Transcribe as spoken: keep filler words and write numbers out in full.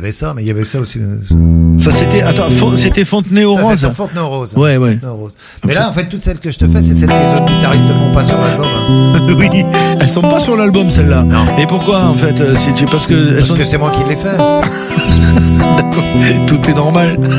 avait ça, mais il y avait ça aussi. euh, Ça c'était, attends, Fon- c'était Fontenay aux Ça, Roses. c'est sur Fontenay aux Roses. Ouais, ouais. Fontenay aux Roses. Mais là, en fait, toutes celles que je te fais, c'est celles que les autres guitaristes font pas sur l'album. Hein. Oui, elles sont pas sur l'album celles-là. Non. Et pourquoi en fait euh, si tu parce que elles Parce sont... que c'est moi qui les fais. D'accord. Tout est normal.